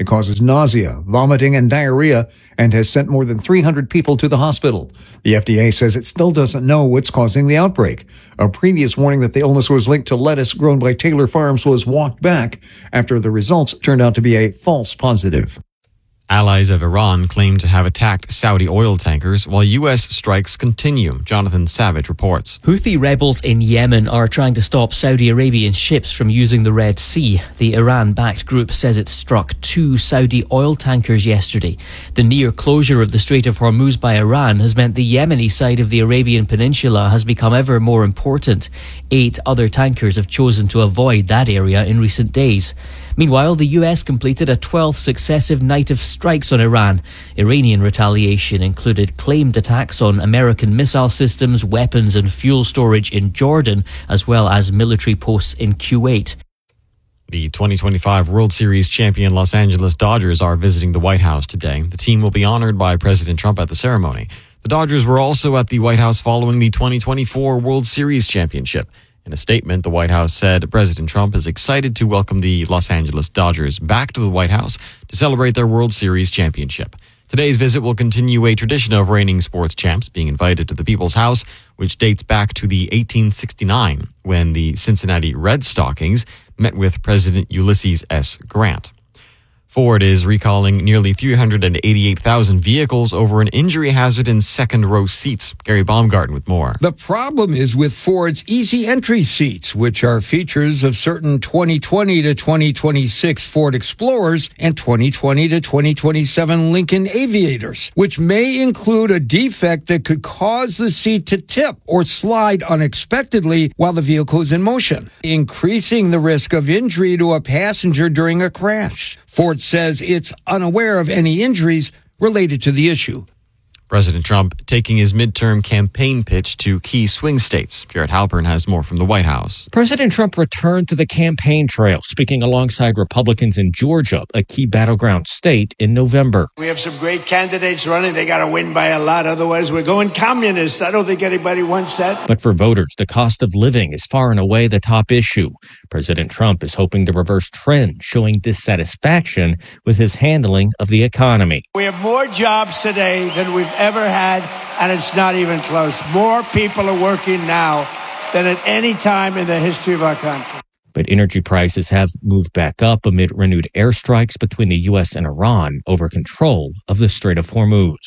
It causes nausea, vomiting, and diarrhea and has sent more than 300 people to the hospital. The FDA says it still doesn't know what's causing the outbreak. A previous warning that the illness was linked to lettuce grown by Taylor Farms was walked back after the results turned out to be a false positive. Allies of Iran claim to have attacked Saudi oil tankers while U.S. strikes continue. Jonathan Savage reports. Houthi rebels in Yemen are trying to stop Saudi Arabian ships from using the Red Sea. The Iran-backed group says it struck 2 Saudi oil tankers yesterday. The near closure of the Strait of Hormuz by Iran has meant the Yemeni side of the Arabian Peninsula has become ever more important. 8 other tankers have chosen to avoid that area in recent days. Meanwhile, the US completed a 12th successive night of strikes on Iran. Iranian retaliation included claimed attacks on American missile systems, weapons and fuel storage in Jordan, as well as military posts in Kuwait. The 2025 World Series champion Los Angeles Dodgers are visiting the White House today. The team will be honored by President Trump at the ceremony. The Dodgers were also at the White House following the 2024 World Series championship. In a statement, the White House said President Trump is excited to welcome the Los Angeles Dodgers back to the White House to celebrate their World Series championship. Today's visit will continue a tradition of reigning sports champs being invited to the People's House, which dates back to the 1869 when the Cincinnati Red Stockings met with President Ulysses S. Grant. Ford is recalling nearly 388,000 vehicles over an injury hazard in second-row seats. Gary Baumgarten with more. The problem is with Ford's easy entry seats, which are features of certain 2020 to 2026 Ford Explorers and 2020 to 2027 Lincoln Aviators, which may include a defect that could cause the seat to tip or slide unexpectedly while the vehicle is in motion, increasing the risk of injury to a passenger during a crash. Ford says it's unaware of any injuries related to the issue. President Trump taking his midterm campaign pitch to key swing states. Jared Halpern has more from the White House. President Trump returned to the campaign trail, speaking alongside Republicans in Georgia, a key battleground state, in November. We have some great candidates running. They got to win by a lot. Otherwise, we're going communist. I don't think anybody wants that. But for voters, the cost of living is far and away the top issue. President Trump is hoping to reverse trends, showing dissatisfaction with his handling of the economy. We have more jobs today than we've ever had, and it's not even close. More people are working now than at any time in the history of our country. But energy prices have moved back up amid renewed airstrikes between the U.S. and Iran over control of the Strait of Hormuz.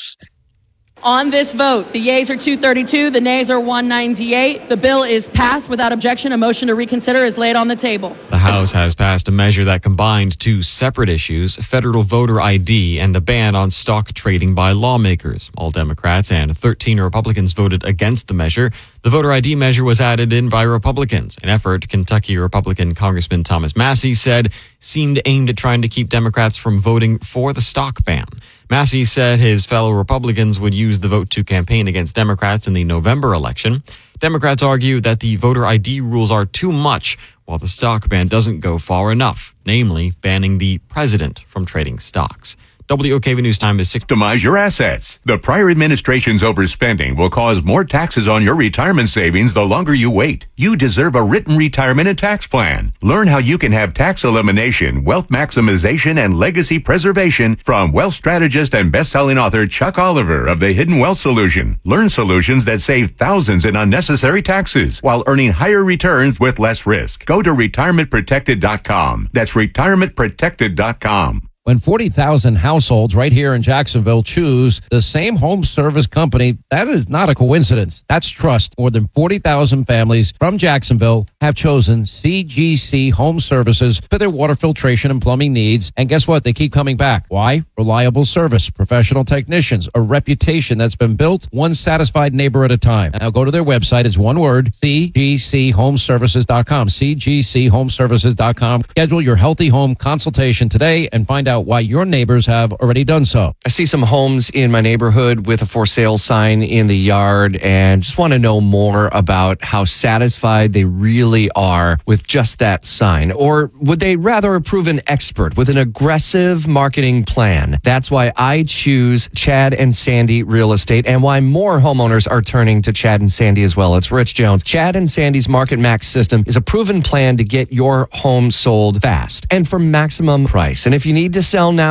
On this vote, the yeas are 232, the nays are 198. The bill is passed without objection. A motion to reconsider is laid on the table. The House has passed a measure that combined 2 separate issues, federal voter ID and a ban on stock trading by lawmakers. All Democrats and 13 Republicans voted against the measure. The voter ID measure was added in by Republicans, an effort Kentucky Republican Congressman Thomas Massie said seemed aimed at trying to keep Democrats from voting for the stock ban. Massie said his fellow Republicans would use the vote to campaign against Democrats in the November election. Democrats argue that the voter ID rules are too much, while the stock ban doesn't go far enough, namely banning the president from trading stocks. WOKV News Time is 6. Optimize your assets. The prior administration's overspending will cause more taxes on your retirement savings the longer you wait. You deserve a written retirement and tax plan. Learn how you can have tax elimination, wealth maximization, and legacy preservation from wealth strategist and best-selling author Chuck Oliver of The Hidden Wealth Solution. Learn solutions that save thousands in unnecessary taxes while earning higher returns with less risk. Go to retirementprotected.com. That's retirementprotected.com. When 40,000 households right here in Jacksonville choose the same home service company, that is not a coincidence. That's trust. More than 40,000 families from Jacksonville have chosen CGC Home Services for their water filtration and plumbing needs. And guess what? They keep coming back. Why? Reliable service, professional technicians, a reputation that's been built one satisfied neighbor at a time. Now go to their website. It's one word, cgchomeservices.com, cgchomeservices.com. Schedule your healthy home consultation today and find out why your neighbors have already done so. I see some homes in my neighborhood with a for sale sign in the yard and just want to know more about how satisfied they really are with just that sign. Or would they rather approve an expert with an aggressive marketing plan? That's why I choose Chad and Sandy Real Estate and why more homeowners are turning to Chad and Sandy as well. It's Rich Jones. Chad and Sandy's Market Max system is a proven plan to get your home sold fast and for maximum price. And if you need to sell now,